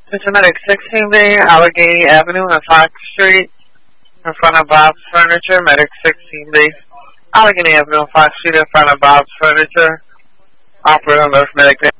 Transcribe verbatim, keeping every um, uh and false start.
Mister Medic, sixteen B, Allegheny Avenue and Fox Street, in front of Bob's Furniture. Medic, sixteen B, Allegheny Avenue and Fox Street, in front of Bob's Furniture. Operator, Nurse Medic.